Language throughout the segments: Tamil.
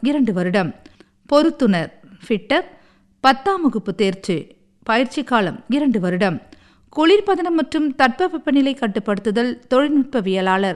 2 வருடம். பொருத்துனர் ஃபிட்டர் 10ஆம் வகுப்பு தேர்ச்சி, பயிற்சி காலம் 2 வருடம். குளிர்பதனம் மற்றும் தட்பவெப்பநிலை கட்டுப்படுத்துதல் தொழில்நுட்பவியலாளர்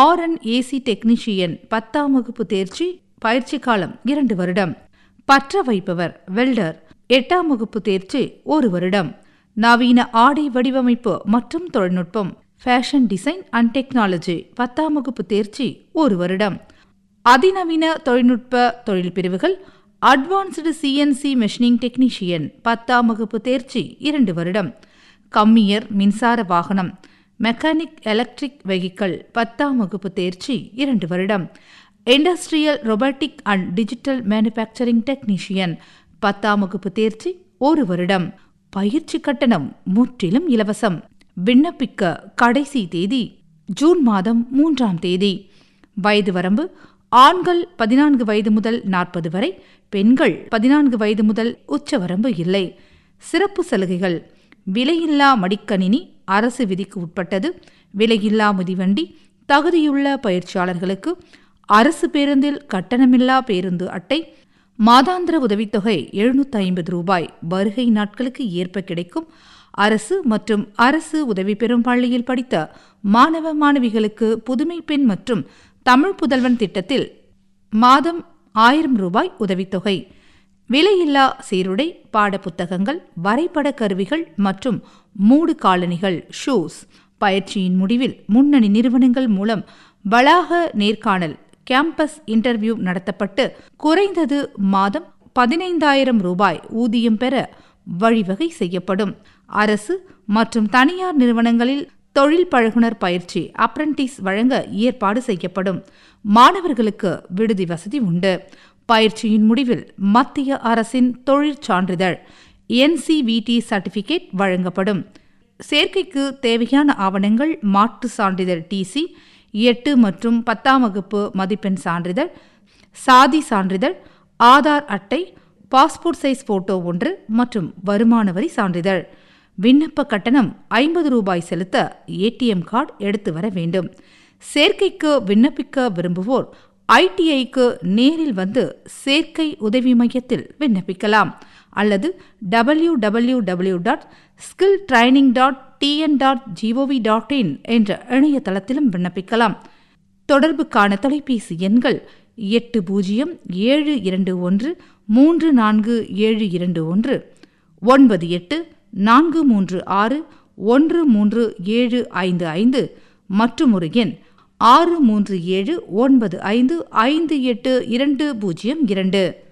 RNAC டெக்னீஷியன் 10ஆம் வகுப்பு தேர்ச்சி, பயிற்சி காலம் 2 வருடம். பற்ற வைப்பவர் வெல்டர் 8ஆம் வகுப்பு தேர்ச்சி 1 வருடம். நவீன ஆடை வடிவமைப்பு மற்றும் தொழில்நுட்பம் ஃபேஷன் டிசைன் அண்ட் டெக்னாலஜி 10ஆம் வகுப்பு தேர்ச்சி 1 வருடம். அதிநவீன தொழில்நுட்ப தொழில் பிரிவுகள் அட்வான்ஸ்டு CNC மெஷினிங் டெக்னீஷியன் 10ஆம் வகுப்பு தேர்ச்சி 2 வருடம். கம்மியர் மின்சார வாகனம் மெக்கானிக் எலக்ட்ரிக் வெஹிக்கிள் 10ஆம் வகுப்பு தேர்ச்சி 2 வருடம். Industrial robotic and digital manufacturing technician 10ஆம் வகுப்பு தேர்ச்சி 1 வருடம். பயிற்சி கட்டணம் முற்றிலும் இலவசம். விண்ணப்பிக்க கடைசி தேதி ஜூன் மாதம் 3ஆம் தேதி. வயது வரம்பு ஆண்கள் 14 வயது முதல் 40 வரை, பெண்கள் 14 வயது முதல். உச்சவரம்பு இல்லை. சிறப்பு சலுகைகள்: விலையில்லா மடிக்கணினி அரசு விதிக்கு உட்பட்டது. விலையில்லா மிதிவண்டி, தகுதியுள்ள பயிற்சியாளர்களுக்கு அரசு பேருந்தில் கட்டணமில்லா பேருந்து அட்டை, மாதாந்திர உதவித்தொகை ரூபாய் 750 வருகை நாட்களுக்கு ஏற்ப கிடைக்கும். அரசு மற்றும் அரசு உதவி பெறும் பள்ளியில் படித்த மாணவ மாணவிகளுக்கு புதுமை பெண் மற்றும் தமிழ் புதல்வன் திட்டத்தில் மாதம் 1000 ரூபாய் உதவித்தொகை. விலையில்லா சீருடை, பாடப்புத்தகங்கள், வரைபட கருவிகள் மற்றும் மூடு காலணிகள் ஷூஸ். பயிற்சியின் முடிவில் முன்னணி நிறுவனங்கள் மூலம் வளாக நேர்காணல் கேம்பஸ் இன்டர்வியூ நடத்தப்பட்டு குறைந்தது மாதம் 15,000 ரூபாய் ஊதியம் பெற வழிவகை செய்யப்படும். அரசு மற்றும் தனியார் நிறுவனங்களில் தொழில் பழகுனர் பயிற்சி அப்ரண்டிஸ் வழங்க ஏற்பாடு செய்யப்படும். மாணவர்களுக்கு விடுதி வசதி உண்டு. பயிற்சியின் முடிவில் மத்திய அரசின் தொழிற்சான்றிதழ் NCVT சர்டிபிகேட் வழங்கப்படும். சேர்க்கைக்கு தேவையான ஆவணங்கள்: மாற்று சான்றிதழ் TC, 8 மற்றும் 10ஆம் வகுப்பு மதிப்பெண் சான்றிதழ், சாதி சான்றிதழ், ஆதார் அட்டை, பாஸ்போர்ட் சைஸ் போட்டோ 1 மற்றும் வருமான வரி சான்றிதழ். விண்ணப்ப கட்டணம் 50 ரூபாய் செலுத்த ATM கார்டு எடுத்து வர வேண்டும். சேர்க்கைக்கு விண்ணப்பிக்க விரும்புவோர் ITIக்கு நேரில் வந்து சேர்க்கை உதவி மையத்தில் விண்ணப்பிக்கலாம் அல்லது www.skilltraining.tn.gov.in என்ற இணையதளத்திலும் விண்ணப்பிக்கலாம். தொடர்புக்கான தொலைபேசி எண்கள் 8072134721, 9843613755 மற்றும் ஒரு எண் 6379558202.